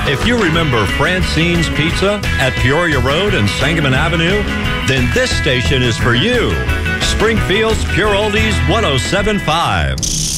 If you remember Francine's Pizza at Peoria Road and Sangamon Avenue, then this station is for you. Springfield's Pure Oldies 107.5.